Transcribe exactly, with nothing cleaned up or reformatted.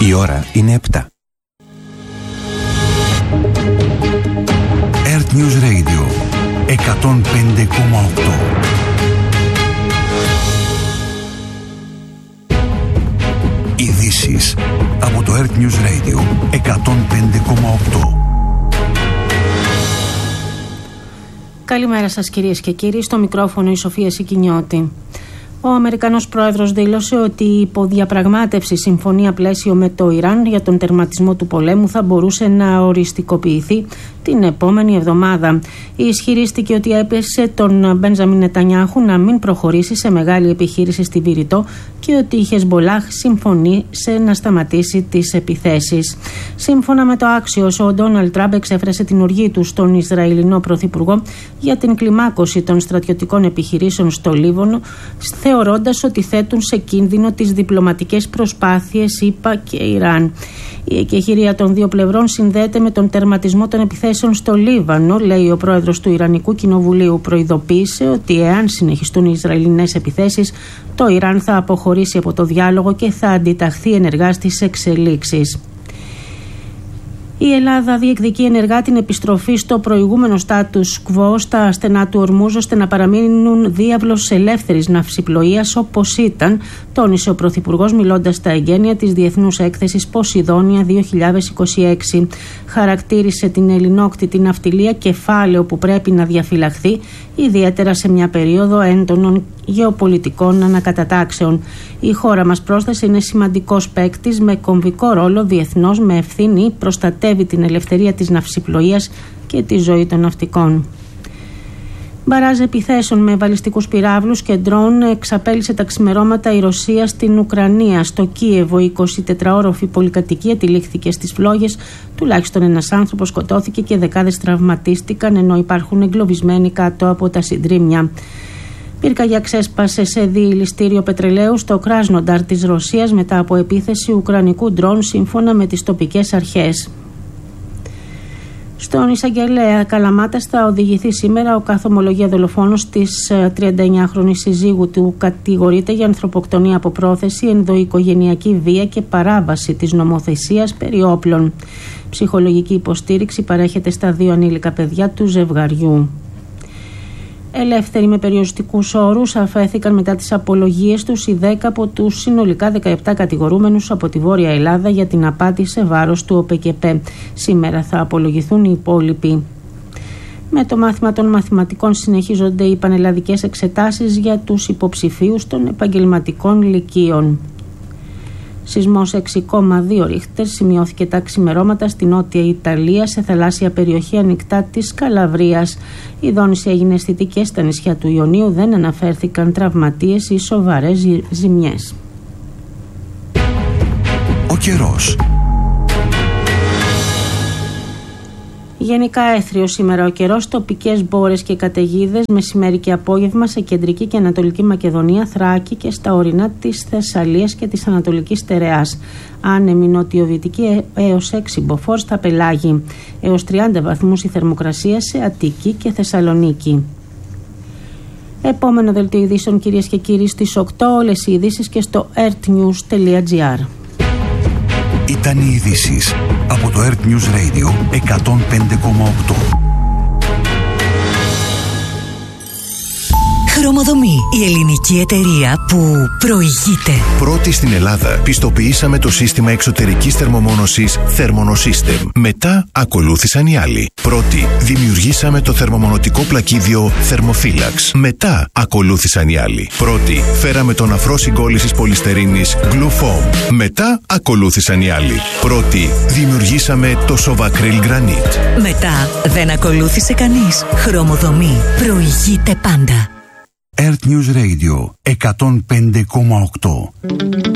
Η ώρα είναι επτά. Earth News Radio εκατόν πέντε κόμμα οκτώ. Ειδήσεις από το Earth News Radio εκατόν πέντε κόμμα οκτώ. Καλημέρα σας κυρίες και κύριοι, στο μικρόφωνο η Σοφία Σικινιώτη. Ο Αμερικανός πρόεδρος δήλωσε ότι η υποδιαπραγμάτευση συμφωνία πλαίσιο με το Ιράν για τον τερματισμό του πολέμου θα μπορούσε να οριστικοποιηθεί την επόμενη εβδομάδα. Ισχυρίστηκε ότι έπεσε τον Μπένζαμιν Νετανιάχου να μην προχωρήσει σε μεγάλη επιχείρηση στη Βηρητό και ότι η Χεσμπολάχ συμφωνήσε να σταματήσει τις επιθέσεις. Σύμφωνα με το Axios, ο Ντόναλντ Τραμπ εξέφρασε την οργή του στον Ισραηλινό Πρωθυπουργό για την κλιμάκωση των στρατιωτικών επιχειρήσεων στο Λίβανο, θεωρώντας ότι θέτουν σε κίνδυνο τις διπλωματικές προσπάθειες ΗΠΑ και Ιράν. Η εκεχηρία των δύο πλευρών συνδέεται με τον τερματισμό των επιθέσεων στο Λίβανο, λέει ο πρόεδρος του Ιρανικού Κοινοβουλίου. Προειδοποίησε ότι εάν συνεχιστούν οι Ισραηλινές επιθέσεις, το Ιράν θα αποχωρήσει από το διάλογο και θα αντιταχθεί ενεργά στις εξελίξεις. Η Ελλάδα διεκδικεί ενεργά την επιστροφή στο προηγούμενο status quo στα στενά του Ορμούζ, ώστε να παραμείνουν διάβλος ελεύθερης ναυσιπλοείας όπως ήταν, τόνισε ο Πρωθυπουργός μιλώντας στα εγγένεια της Διεθνούς Έκθεσης Ποσειδόνια δύο χιλιάδες είκοσι έξι. Χαρακτήρισε την ελληνόκτητη ναυτιλία κεφάλαιο που πρέπει να διαφυλαχθεί, ιδιαίτερα σε μια περίοδο έντονων γεωπολιτικών ανακατατάξεων. Η χώρα μας, πρόσθεσε, είναι σημαντικός παίκτης με κομβικό ρόλο διεθνώς, με ευθύνη προστατεύει την ελευθερία της ναυσιπλοείας και τη ζωή των ναυτικών. Μπαράζ επιθέσεων με βαλιστικούς πυράβλους και ντρόουν εξαπέλυσε τα ξημερώματα η Ρωσία στην Ουκρανία. Στο Κίεβο, η εικοσιτετράωροφη πολυκατοικία τυλίχθηκε στις φλόγες. Τουλάχιστον ένας άνθρωπος σκοτώθηκε και δεκάδες τραυματίστηκαν, ενώ υπάρχουν εγκλωβισμένοι κάτω από τα συντρίμμια. Πυρκαγιά ξέσπασε σε διηλιστήριο πετρελαίου στο Κράσνονταρ της Ρωσίας μετά από επίθεση ουκρανικού ντρόν, σύμφωνα με τις τοπικές αρχές. Στον εισαγγελέα Καλαμάτας θα οδηγηθεί σήμερα ο καθομολογία δολοφόνος της τριανταεννιάχρονης συζύγου του. Κατηγορείται για ανθρωποκτονία από πρόθεση, ενδοοικογενειακή βία και παράβαση της νομοθεσίας περί όπλων. Ψυχολογική υποστήριξη παρέχεται στα δύο ανήλικα παιδιά του ζευγαριού. Ελεύθεροι με περιοριστικούς όρους αφέθηκαν μετά τις απολογίες τους οι δέκα από τους συνολικά δεκαεπτά κατηγορούμενους από τη Βόρεια Ελλάδα για την απάτη σε βάρος του ΟΠΕΚΕΠΕ. Σήμερα θα απολογηθούν οι υπόλοιποι. Με το μάθημα των μαθηματικών συνεχίζονται οι πανελλαδικές εξετάσεις για τους υποψηφίους των επαγγελματικών λυκείων. Σεισμός έξι κόμμα δύο ρίχτερ σημειώθηκε τα ξημερώματα στη Νότια Ιταλία, σε θαλάσσια περιοχή ανοιχτά της Καλαβρίας. Η δόνηση έγινε αισθητή και στα νησιά του Ιωνίου, δεν αναφέρθηκαν τραυματίες ή σοβαρές ζημιές. Ο καιρός. Γενικά έθριο σήμερα ο καιρός, τοπικές μπόρες και καταιγίδες μεσημέρι και απόγευμα σε κεντρική και ανατολική Μακεδονία, Θράκη και στα ορεινά της Θεσσαλίας και της Ανατολικής Στερεάς. Άνεμη νοτιοβυτική έως έξι μποφόρ στα πελάγη. Έως τριάντα βαθμούς η θερμοκρασία σε Αττική και Θεσσαλονίκη. Επόμενο δελτίο ειδήσεων κυρίες και κύριοι στις οκτώ, όλες οι ειδήσεις και στο earthnews τελεία gr. Ήταν οι ειδήσεις από το Earth News Radio εκατόν πέντε κόμμα οκτώ. Χρωμοδομή, η ελληνική εταιρεία που προηγείται. Πρώτη στην Ελλάδα πιστοποιήσαμε το σύστημα εξωτερικής θερμομόνωσης Thermonosystem. Μετά ακολούθησαν οι άλλοι. Πρώτη δημιουργήσαμε το θερμομονωτικό πλακίδιο Thermophilax. Μετά ακολούθησαν οι άλλοι. Πρώτη φέραμε τον αφρό συγκόλλησης πολυστερίνης Glufoam. Μετά ακολούθησαν οι άλλοι. Πρώτη δημιουργήσαμε το Sovacryl Granite. Μετά δεν ακολούθησε κανείς. Χρωμοδομή, προηγείται πάντα. Earth News Radio εκατόν πέντε κόμμα οκτώ.